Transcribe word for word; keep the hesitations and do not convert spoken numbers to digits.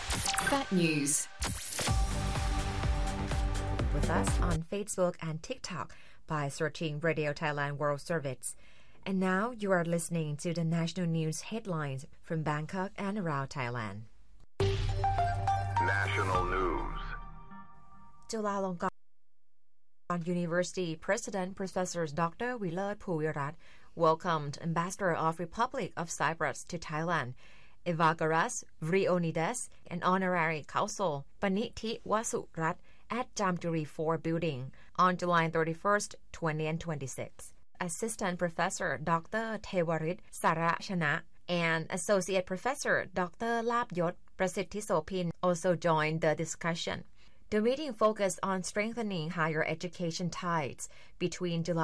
Fat News. With us on Facebook and TikTok by searching Radio Thailand World Service. And now you are listening to the national news headlines from Bangkok and around Thailand. National news. Chulalongkorn University President Professor Doctor Willaert Phuvirath welcomed Ambassador of Republic of Cyprus to Thailand, Evangelos Vrionides, and Honorary Consul Paniti Wasurat at Jamturi four building on July thirty-first, twenty twenty-six. Assistant Professor Doctor Thewarit Sarachana and Associate Professor Doctor Lapyot Prasithisopin also joined the discussion. The meeting focused on strengthening higher education ties between